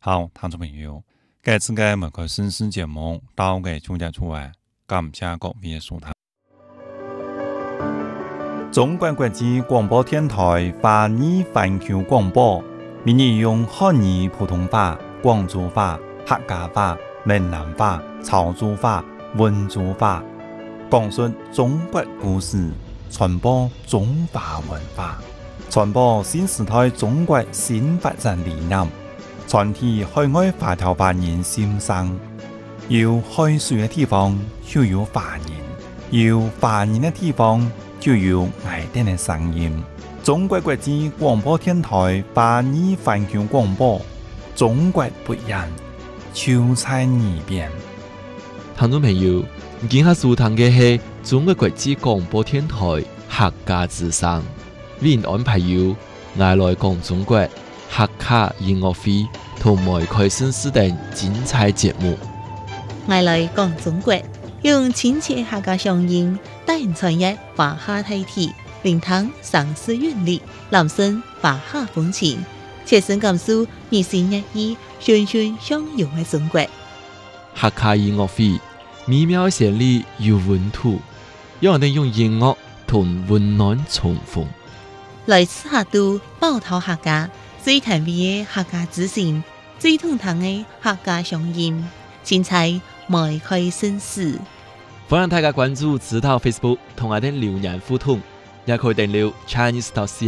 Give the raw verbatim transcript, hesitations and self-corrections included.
好，聽眾朋友，這次嘅每個新詩節目到嘅總結出來，感謝各位嘅收聽。中國國際廣播電台華語環球廣播，每日用漢語普通話、廣州話、客家話、閩南話、潮州話、溫州話，講述中國故事，傳播中華文化，傳播新時代中國新發展理念，傳遞海外華僑華人心聲。有海水嘅地方就有華人，有華人嘅地方就有愛聽嘅聲音。中國國際廣播電台華語環球廣播，中國不一樣，就在耳邊。 聽眾朋友，今下收聽嘅係中國國際廣播電台客家之聲，為您安排有愛來講中國客家音樂會同埋開新視等精彩節目。 愛來講中國，用親切客家聲音帶人傳譯華夏大體，聆聽上師韻律，攬聲華夏風情，切身感受日新月異、循循相融嘅中國。 客家音樂會美妙旋律有溫度，讓人用音樂同溫暖重逢。 來自客都寶島客家最甜美嘅客家之聲，最通透嘅客家聲音，精彩邁開新詩。 歡迎大家關注指導 Facebook 同我哋留言互動，也可以訂閱 Chinese 到